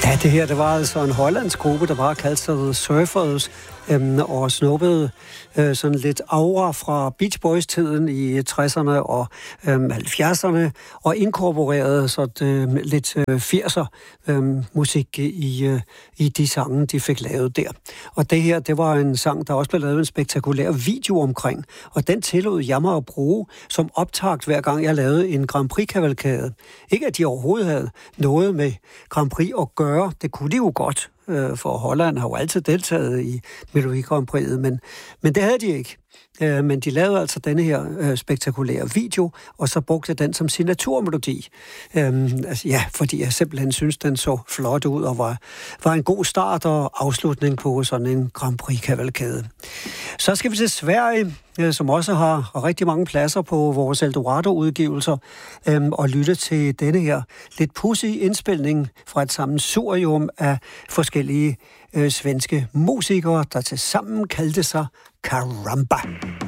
Ja, det her, det var altså en hollandsk gruppe, der bare kaldte sig The Surfers, og snuppede sådan lidt aura fra Beach Boys-tiden i 60'erne og 70'erne, og inkorporerede sådan lidt 80'er musik i de sange, de fik lavet der. Og det her, det var en sang, der også blev lavet en spektakulær video omkring, og den tillod jeg mig at bruge som optakt, hver gang jeg lavede en Grand Prix-kavalkade. Ikke at de overhovedet havde noget med Grand Prix at gøre, det kunne de jo godt, for Holland har jo altid deltaget i Melodi Grand Prix'et, men det havde de ikke. Men de lavede altså denne her spektakulære video, og så brugte den som signaturmelodi. Fordi jeg simpelthen synes, den så flot ud, og var en god start og afslutning på sådan en Grand Prix-kavalkade. Så skal vi til Sverige, som også har rigtig mange pladser på vores Eldorado-udgivelser, og lytte til denne her lidt pudsige indspilning fra et sammensurium af forskellige svenske musikere, der tilsammen kaldte sig Karamba.